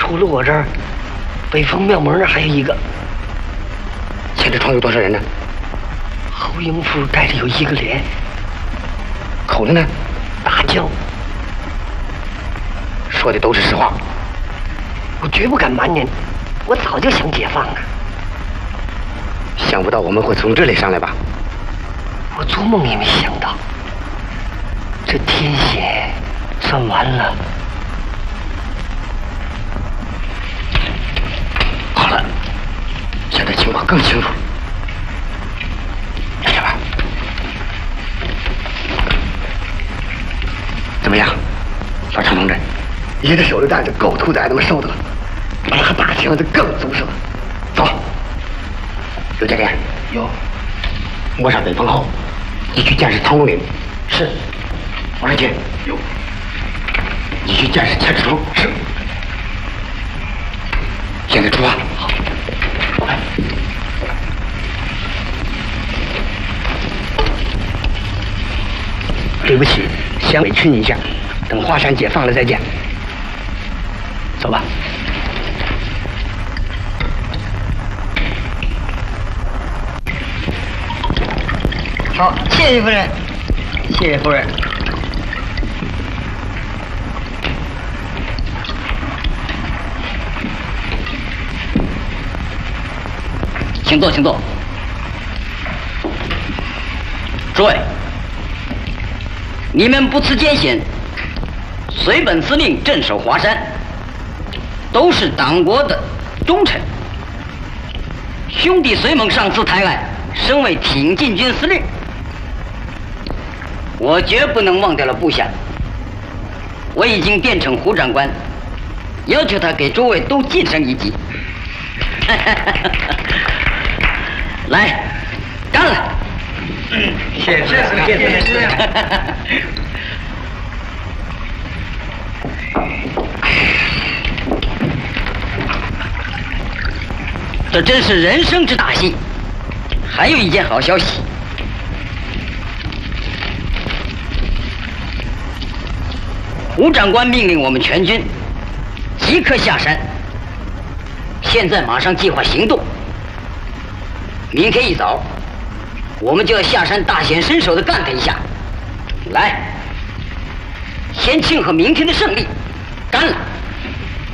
除了我这儿，北风庙门那儿还有一个。 前这床有多少人呢？ 侯英夫带着有1个连。 口子呢？ 大叫。 说的都是实话。 我绝不敢瞒您，我早就想解放了。 想不到我们会从这里上来吧？ 我做梦也没想到，这天险算完了。 好了，现在情况更清楚。看见吧？怎么样，老常同志？一个手榴弹就够兔崽子们受的了，完了还打枪，就更足实了。走，有这点有。 摸上北风后，你去监视唐龙岭。 是。 王世杰有。你去监视钱志忠。是。现在出发。好。来。 对不起，先委屈你一下，等华山解放了再见。走吧。 好，谢谢夫人，谢谢夫人。请坐，请坐。诸位，你们不辞艰险，随本司令镇守华山，都是党国的忠臣。兄弟随猛上次台来，升为挺进军司令。我绝不能忘掉了部下。我已经电呈胡长官，要求他给诸位都晋升1级。来，干了！ 谢谢司令，谢谢司令。 这真是人生之大幸。还有一件好消息。胡长官命令我们全军即刻下山，现在马上计划行动。明天一早，我们就要下山大显身手的干他一下。来，先庆贺明天的胜利，干了！